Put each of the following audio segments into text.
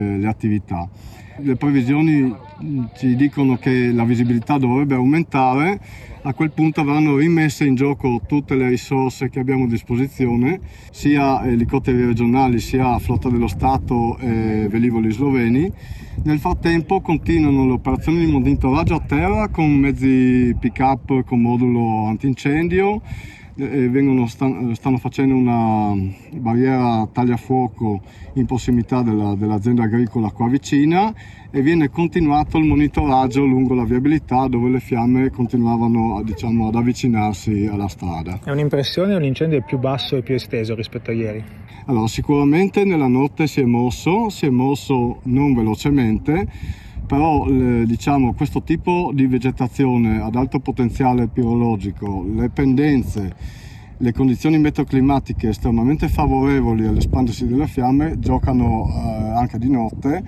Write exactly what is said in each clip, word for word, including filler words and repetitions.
le attività. Le previsioni ci dicono che la visibilità dovrebbe aumentare, a quel punto avranno rimesse in gioco tutte le risorse che abbiamo a disposizione, sia elicotteri regionali sia flotta dello Stato e velivoli sloveni. Nel frattempo continuano le operazioni di monitoraggio a terra con mezzi pick-up con modulo antincendio. E vengono, stanno facendo una barriera tagliafuoco in prossimità della, dell'azienda agricola qua vicina, e viene continuato il monitoraggio lungo la viabilità dove le fiamme continuavano, diciamo, ad avvicinarsi alla strada. È un'impressione, un incendio più basso e più esteso rispetto a ieri? Allora, sicuramente nella notte si è mosso, si è mosso non velocemente, però diciamo questo tipo di vegetazione ad alto potenziale pirologico, le pendenze, le condizioni meteoclimatiche estremamente favorevoli all'espandersi delle fiamme giocano eh, anche di notte,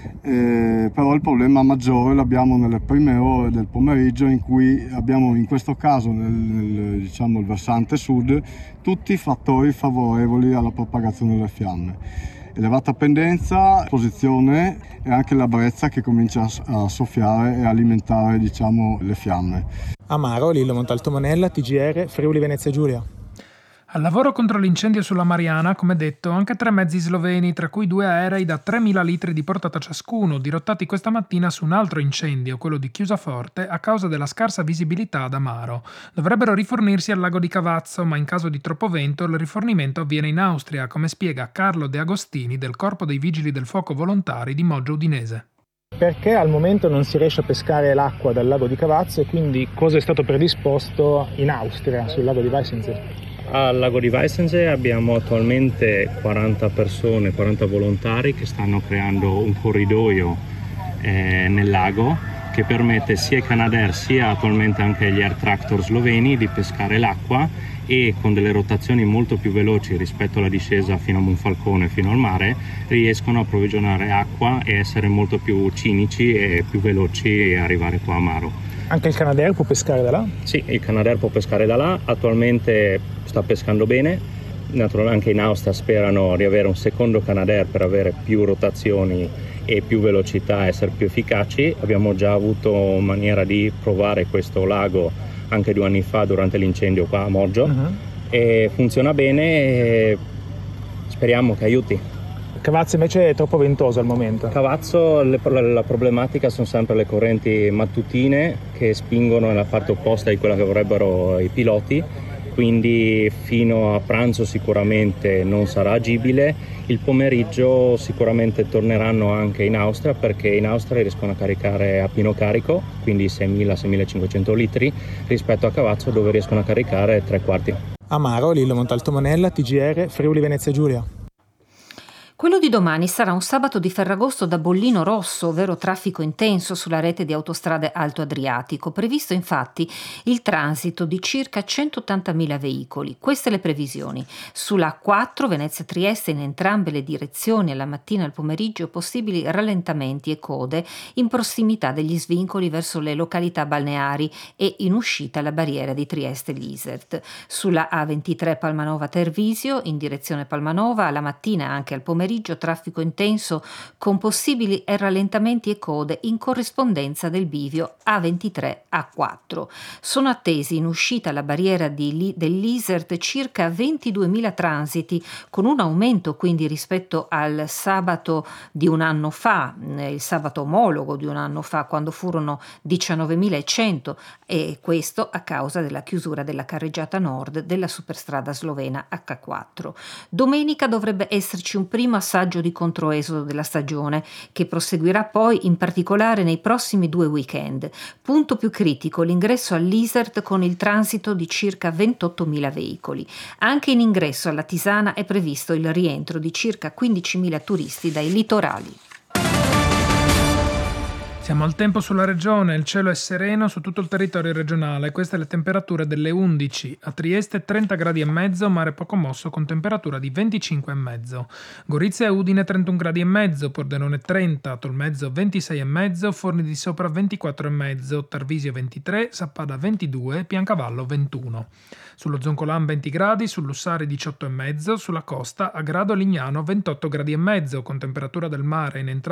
eh, però il problema maggiore l'abbiamo nelle prime ore del pomeriggio, in cui abbiamo in questo caso nel, nel diciamo, il versante sud tutti i fattori favorevoli alla propagazione delle fiamme. Elevata pendenza, posizione e anche la brezza che comincia a soffiare e alimentare, diciamo, le fiamme. Amaro, Lillo Montalto Manella, T G R, Friuli Venezia Giulia. Al lavoro contro l'incendio sulla Mariana, come detto, anche tre mezzi sloveni, tra cui due aerei da tremila litri di portata ciascuno, dirottati questa mattina su un altro incendio, quello di Chiusaforte, a causa della scarsa visibilità ad Amaro. Dovrebbero rifornirsi al lago di Cavazzo, ma in caso di troppo vento il rifornimento avviene in Austria, come spiega Carlo De Agostini del Corpo dei Vigili del Fuoco Volontari di Moggio Udinese. Perché al momento non si riesce a pescare l'acqua dal lago di Cavazzo e quindi cosa è stato predisposto in Austria, sul lago di Weissensee? Al lago di Weissensee abbiamo attualmente quaranta persone, quaranta volontari che stanno creando un corridoio eh, nel lago che permette sia ai Canadair sia attualmente anche agli air tractor sloveni di pescare l'acqua, e con delle rotazioni molto più veloci rispetto alla discesa fino a Monfalcone, fino al mare, riescono a approvvigionare acqua e essere molto più cinici e più veloci e arrivare qua a Amaro. Anche il Canadair può pescare da là? Sì, il Canadair può pescare da là, attualmente sta pescando bene, naturalmente anche in Austria sperano di avere un secondo Canadair per avere più rotazioni e più velocità e essere più efficaci. Abbiamo già avuto maniera di provare questo lago anche due anni fa durante l'incendio qua a Moggio, uh-huh. e funziona bene e speriamo che aiuti. Cavazzo invece è troppo ventoso al momento. Cavazzo, le, la, la problematica sono sempre le correnti mattutine che spingono nella parte opposta di quella che vorrebbero i piloti, quindi fino a pranzo sicuramente non sarà agibile. Il pomeriggio sicuramente torneranno anche in Austria, perché in Austria riescono a caricare a pieno carico, quindi seimila seimilacinquecento litri, rispetto a Cavazzo dove riescono a caricare tre quarti. Amaro, Lillo Montalto Manella, T G R, Friuli Venezia Giulia. Quello di domani sarà un sabato di Ferragosto da bollino rosso, ovvero traffico intenso sulla rete di autostrade Alto Adriatico. Previsto infatti il transito di circa centottantamila veicoli. Queste le previsioni. Sulla A quattro Venezia-Trieste in entrambe le direzioni alla mattina e al pomeriggio possibili rallentamenti e code in prossimità degli svincoli verso le località balneari e in uscita alla barriera di Trieste-Lisert. Sulla A ventitré Palmanova-Tervisio in direzione Palmanova alla mattina anche al pomeriggio traffico intenso con possibili rallentamenti e code in corrispondenza del bivio A ventitré A quattro. Sono attesi in uscita alla barriera di, dell'Isert circa ventiduemila transiti, con un aumento quindi rispetto al sabato di un anno fa, il sabato omologo di un anno fa, quando furono diciannovemilaecento, e questo a causa della chiusura della carreggiata nord della superstrada slovena acca quattro. Domenica dovrebbe esserci un primo assaggio di controesodo della stagione, che proseguirà poi in particolare nei prossimi due weekend. Punto più critico l'ingresso all'Isert con il transito di circa ventottomila veicoli. Anche in ingresso alla Tisana è previsto il rientro di circa quindicimila turisti dai litorali. Siamo al tempo sulla regione, il cielo è sereno su tutto il territorio regionale, queste le temperature delle undici, a Trieste trenta gradi e mezzo, mare poco mosso con temperatura di venticinque e mezzo, Gorizia e Udine trentuno gradi e mezzo, Pordenone trenta, Tolmezzo ventisei e mezzo, Forni di Sopra ventiquattro e mezzo, Tarvisio ventitré, Sappada ventidue, Piancavallo ventuno. Sullo Zoncolan venti gradi, sul Lussari diciotto e mezzo, sulla costa a Grado Lignano ventotto gradi e mezzo, con temperatura del mare in entrambi